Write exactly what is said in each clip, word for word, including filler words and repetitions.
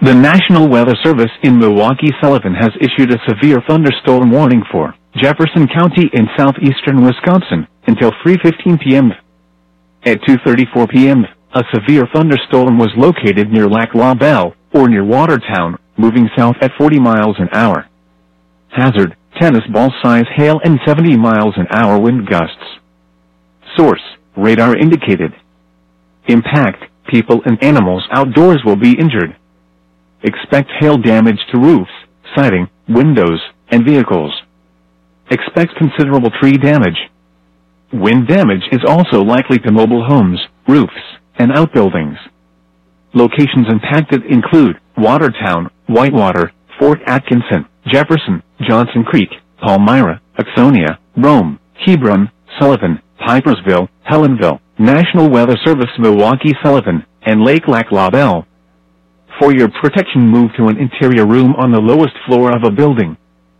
The National Weather Service in Milwaukee Sullivan has issued a severe thunderstorm warning for Jefferson County in southeastern Wisconsin until three fifteen p.m. At two thirty-four p.m., a severe thunderstorm was located near Lac La Belle, or near Watertown, moving south at forty miles an hour. Hazard, tennis ball size hail and seventy miles an hour wind gusts. Source, radar indicated. Impact, people and animals outdoors will be injured. Expect hail damage to roofs, siding, windows, and vehicles. Expect considerable tree damage. Wind damage is also likely to mobile homes, roofs, and outbuildings. Locations impacted include Watertown, Whitewater, Fort Atkinson, Jefferson, Johnson Creek, Palmyra, Oxonia, Rome, Hebron, Sullivan, Pipersville, Helenville, National Weather Service Milwaukee Sullivan, and Lake Lac La Belle. For your protection, move to an interior room on the lowest floor of a building.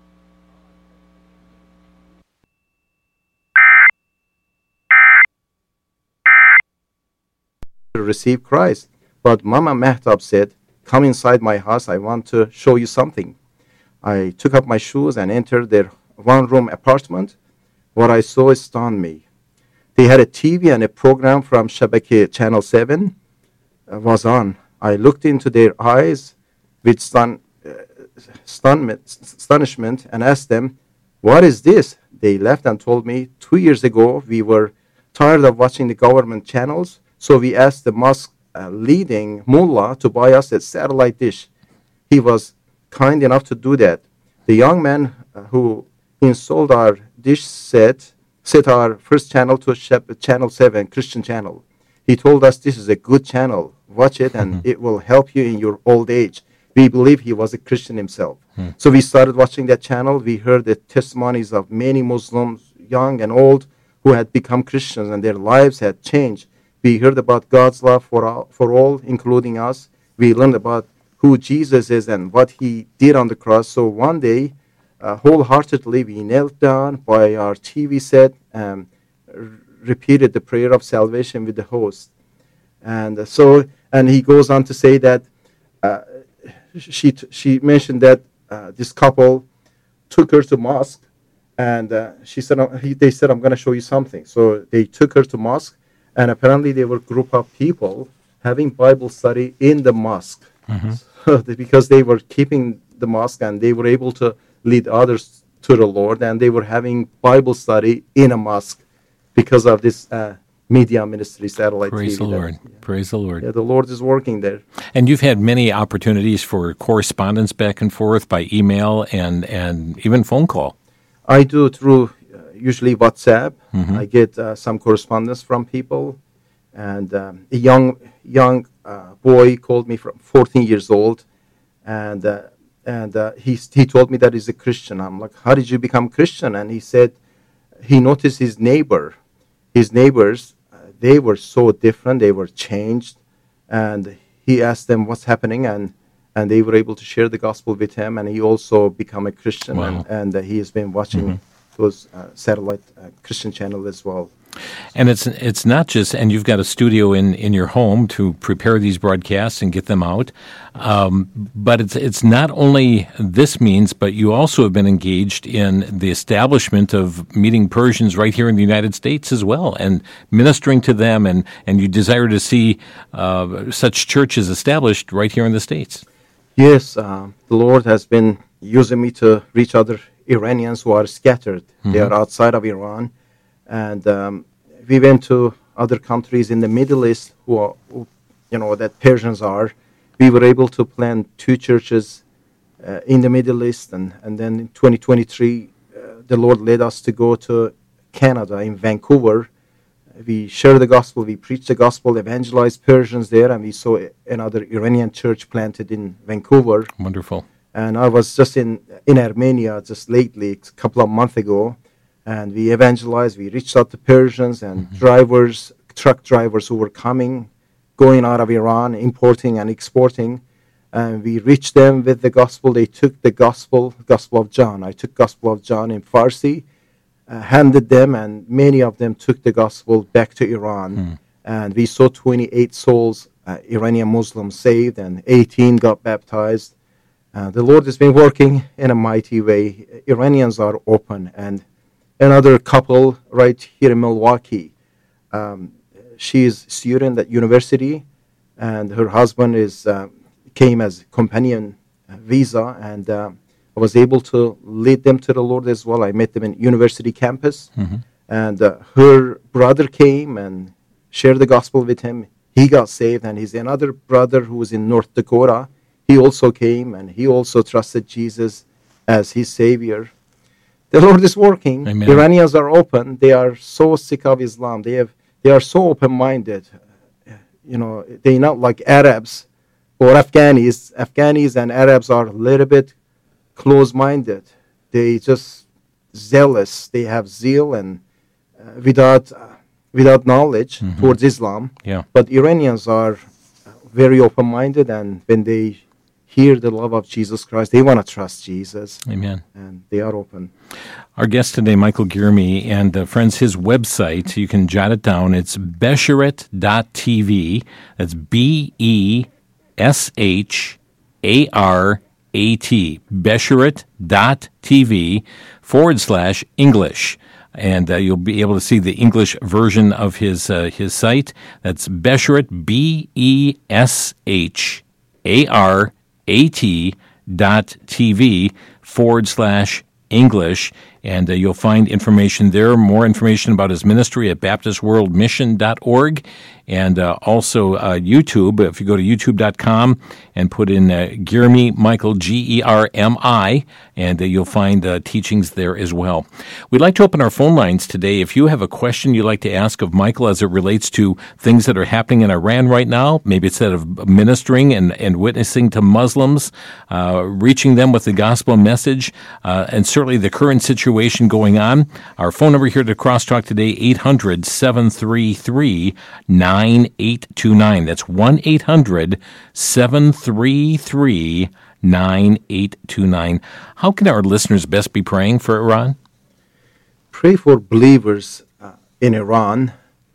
To receive Christ. But Mama Mehtab said, "Come inside my house, I want to show you something." I took up my shoes and entered their one-room apartment. What I saw stunned me. They had a T V and a program from Shabakeh Channel seven uh, was on. I looked into their eyes with stun, uh, stunment, astonishment and asked them, "What is this?" They left and told me, two years ago we were tired of watching the government channels, so we asked the mosque uh, leading mullah to buy us a satellite dish. He was kind enough to do that. The young man uh, who installed our dish set set our first channel to Shep- Channel seven, Christian channel. He told us, "This is a good channel. Watch it and mm-hmm. it will help you in your old age." We believe he was a Christian himself. Mm. So we started watching that channel. We heard the testimonies of many Muslims, young and old, who had become Christians and their lives had changed. We heard about God's love for all, for all, including us. We learned about who Jesus is and what he did on the cross. So one day, uh, wholeheartedly, we knelt down by our T V set and r- repeated the prayer of salvation with the host. And uh, so, and he goes on to say that uh, she t- she mentioned that uh, this couple took her to mosque, and uh, she said, uh, he, they said, "I'm going to show you something." So they took her to mosque, and apparently they were a group of people having Bible study in the mosque. Mm-hmm. So they, because they were keeping the mosque and they were able to lead others to the Lord, and they were having Bible study in a mosque because of this uh, media ministry, satellite Praise T V. the Lord. That, yeah. Praise the Lord. Yeah, the Lord is working there. And you've had many opportunities for correspondence back and forth by email and, and even phone call. I do through uh, usually WhatsApp. Mm-hmm. I get uh, some correspondence from people. And um, a young young uh, boy called me from fourteen years old. And uh, and uh, he, he told me that he's a Christian. I'm like, "How did you become Christian?" And he said he noticed his neighbor. His neighbors, uh, they were so different. They were changed. And he asked them what's happening, and, and they were able to share the gospel with him, and he also became a Christian. Wow. And, and uh, he has been watching mm-hmm. those uh, satellite uh, Christian channels as well. And it's it's not just, and you've got a studio in, in your home to prepare these broadcasts and get them out, um, but it's it's not only this means, but you also have been engaged in the establishment of meeting Persians right here in the United States as well, and ministering to them, and, and you desire to see uh, such churches established right here in the States. Yes, uh, the Lord has been using me to reach other Iranians who are scattered. Mm-hmm. They are outside of Iran. And um, we went to other countries in the Middle East who, are, who, you know, that Persians are. We were able to plant two churches uh, in the Middle East. And, and then in twenty twenty-three, uh, the Lord led us to go to Canada, in Vancouver. We shared the gospel, we preached the gospel, evangelized Persians there, and we saw another Iranian church planted in Vancouver. Wonderful. And I was just in, in Armenia just lately, a couple of months ago. And we evangelized, we reached out to Persians and mm-hmm. drivers, truck drivers who were coming, going out of Iran, importing and exporting. And we reached them with the gospel. They took the gospel, Gospel of John. I took Gospel of John in Farsi, uh, handed them, and many of them took the gospel back to Iran. Mm. And we saw twenty-eight souls uh, Iranian Muslims saved, and eighteen got baptized. Uh, the Lord has been working in a mighty way. Iranians are open, and another couple right here in Milwaukee. Um, she is a student at university, and her husband is uh, came as companion visa, and uh, I was able to lead them to the Lord as well. I met them in university campus, mm-hmm. and uh, her brother came and shared the gospel with him. He got saved, and he's another brother who was in North Dakota. He also came, and he also trusted Jesus as his Savior. The Lord is working. Amen. Iranians are open. They are so sick of Islam. They have, they are so open-minded. Uh, you know, they're not like Arabs or Afghanis. Afghanis and Arabs are a little bit close-minded. They just zealous. They have zeal and uh, without uh, without knowledge mm-hmm. towards Islam. Yeah. But Iranians are very open-minded, and when they hear the love of Jesus Christ, they want to trust Jesus. Amen. And they are open. Our guest today, Michael Gierme, and uh, friends, his website, you can jot it down. It's besheret dot t v. That's B E S H A R A T. besheret dot t v forward slash English. And uh, you'll be able to see the English version of his uh, his site. That's Besheret, B E S H A R A T dot T V forward slash English. And uh, you'll find information there, more information about his ministry at baptist world mission dot org. And uh, also uh, YouTube, if you go to youtube dot com and put in uh, Gierme Michael, G E R M I, and uh, you'll find uh, teachings there as well. We'd like to open our phone lines today. If you have a question you'd like to ask of Michael as it relates to things that are happening in Iran right now, maybe it's that of ministering and, and witnessing to Muslims, uh, reaching them with the gospel message, uh, and certainly the current situation going on. Our phone number here to Crosstalk today, eight hundred, seven three three, nine eight two nine. That's one eight hundred, seven three three, nine eight two nine. How can our listeners best be praying for Iran? Pray for believers uh, in Iran,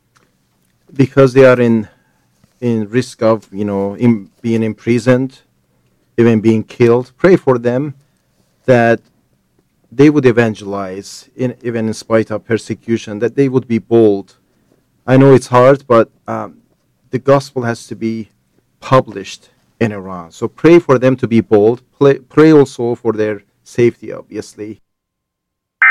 because they are in in risk of, you know, in, being imprisoned, even being killed. Pray for them that they would evangelize, in, even in spite of persecution, that they would be bold. I know it's hard, but um, the gospel has to be published in Iran. So pray for them to be bold. Pray, pray also for their safety, obviously.